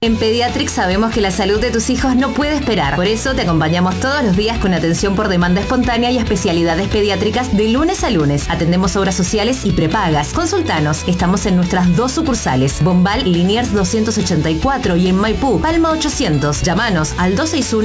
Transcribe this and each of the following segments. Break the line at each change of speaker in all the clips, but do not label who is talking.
En Pediatrix sabemos que la salud de tus hijos no puede esperar. Por eso te acompañamos todos los días con atención por demanda espontánea y especialidades pediátricas de lunes a lunes. Atendemos obras sociales y prepagas. Consultanos. Estamos en nuestras 2 sucursales. Bombal, Liniers 284 y en Maipú, Palma 800. Llámanos al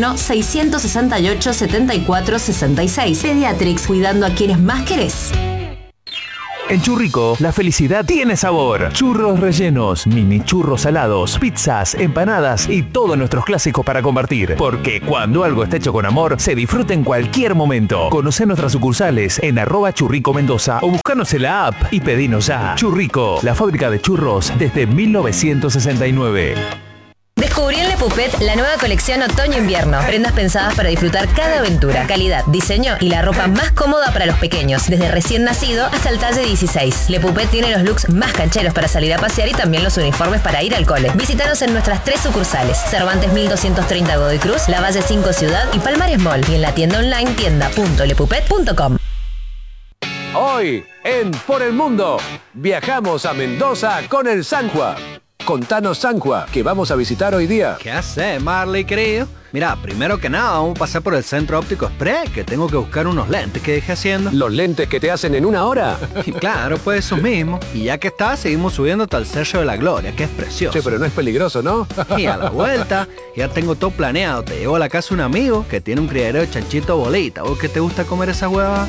261-668-7466. Pediatrix, cuidando a quienes más querés.
En Churrico, la felicidad tiene sabor. Churros rellenos, mini churros salados, pizzas, empanadas y todos nuestros clásicos para compartir. Porque cuando algo está hecho con amor, se disfruta en cualquier momento. Conocé nuestras sucursales en @Churrico Mendoza o buscanos en la app y pedinos ya. Churrico, la fábrica de churros desde 1969.
Descubrí en Le Puppet la nueva colección otoño-invierno. Prendas pensadas para disfrutar cada aventura. Calidad, diseño y la ropa más cómoda para los pequeños, desde recién nacido hasta el talle 16. Le Puppet tiene los looks más cancheros para salir a pasear y también los uniformes para ir al cole. Visítanos en nuestras 3 sucursales: Cervantes 1230 Godoy Cruz, Lavalle 5 Ciudad y Palmares Mall. Y en la tienda online tienda.lepuppet.com.
Hoy, en Por el Mundo, viajamos a Mendoza con el Sanjua. Contanos, Sanjua, que vamos a visitar hoy día.
¿Qué hace, Marley, querido? Mira, primero que nada, vamos a pasar por el Centro Óptico Express, que tengo que buscar unos lentes que dejé haciendo.
¿Los lentes que te hacen en una hora?
Claro, pues esos mismos. Y ya que está, seguimos subiendo hasta el Cerro de la Gloria, que es precioso.
Che, pero no es peligroso, ¿no?
Y a la vuelta, ya tengo todo planeado. Te llevo a la casa de un amigo que tiene un criadero de chanchito bolita. ¿Vos qué te gusta comer esa hueva?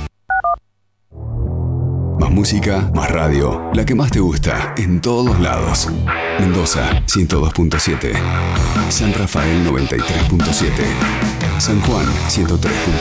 Más música, más radio. La que más te gusta, en todos lados. Mendoza, 102.7. San Rafael, 93.7. San Juan, 103.1.